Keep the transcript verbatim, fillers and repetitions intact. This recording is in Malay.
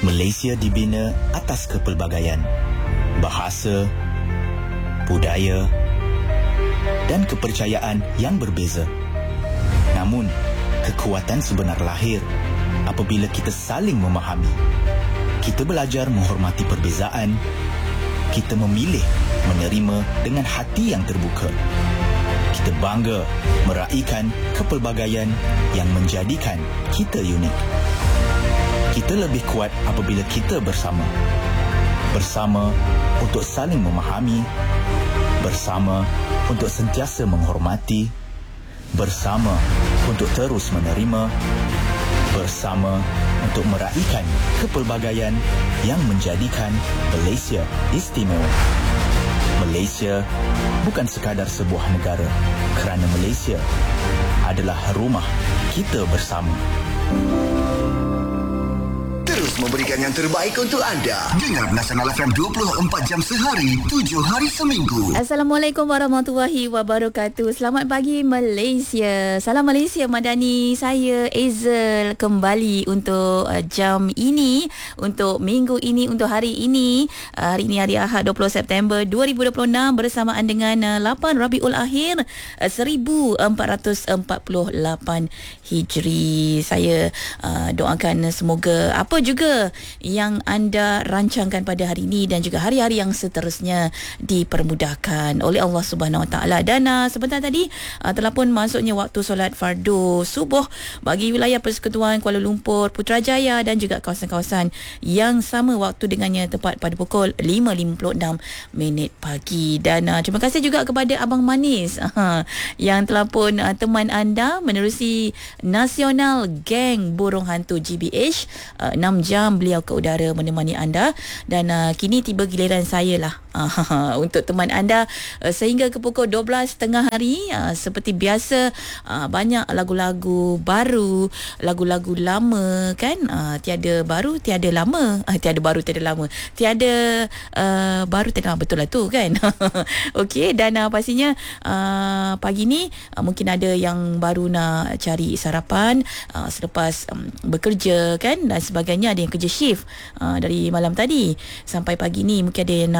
Malaysia dibina atas kepelbagaian bahasa, budaya dan kepercayaan yang berbeza. Namun, kekuatan sebenar lahir apabila kita saling memahami. Kita belajar menghormati perbezaan. Kita memilih menerima dengan hati yang terbuka. Kita bangga meraihkan kepelbagaian yang menjadikan kita unik. Kita lebih kuat apabila kita bersama. Bersama untuk saling memahami. Bersama untuk sentiasa menghormati. Bersama untuk terus menerima. Bersama untuk meraihkan kepelbagaian yang menjadikan Malaysia istimewa. Malaysia bukan sekadar sebuah negara, kerana Malaysia adalah rumah kita bersama. Terus memberikan yang terbaik untuk anda. Dengar Nasional F M dua puluh empat jam sehari, tujuh hari seminggu. Assalamualaikum warahmatullahi wabarakatuh. Selamat pagi Malaysia. Salam Malaysia Madani. Saya Ezel kembali untuk uh, jam ini, untuk minggu ini, untuk hari ini. Uh, hari ini hari Ahad dua puluh September dua ribu dua puluh enam bersamaan dengan uh, lapan Rabiul Akhir uh, seribu empat ratus empat puluh lapan Hijri. Saya uh, doakan semoga apa juga yang anda rancangkan pada hari ini dan juga hari-hari yang seterusnya dipermudahkan oleh Allah Subhanahu Wa Taala. Dan uh, sebentar tadi uh, telah pun masuknya waktu solat fardu subuh bagi wilayah Persekutuan Kuala Lumpur, Putrajaya dan juga kawasan-kawasan yang sama waktu dengannya tepat pada pukul lima lima puluh enam minit pagi. Dan uh, terima kasih juga kepada Abang Manis uh, yang telah pun uh, teman anda menerusi Nasional Geng Burung Hantu G B H. uh, enam jam beliau ke udara menemani anda dan uh, kini tiba giliran saya lah uh, untuk teman anda uh, sehingga ke pukul dua belas tiga puluh hari. uh, seperti biasa uh, banyak lagu-lagu baru, lagu-lagu lama kan, uh, tiada baru tiada lama, uh, tiada baru tiada lama, tiada uh, baru tiada lama, betul lah tu kan. Okey, dan uh, pastinya uh, pagi ni uh, mungkin ada yang baru nak cari sarapan uh, selepas um, bekerja kan dan sebagainya. Ada yang kerja shift uh, dari malam tadi sampai pagi ni, mungkin ada yang nak